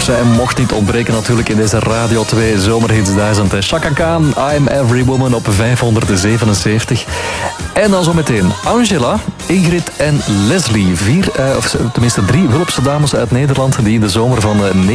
Zij mocht niet ontbreken natuurlijk in deze Radio 2 Zomerhits 1000. Chaka Khan, I'm Every Woman op 577. En dan zometeen Angela, Ingrid en Leslie. 3 Wulpse dames uit Nederland die in de zomer van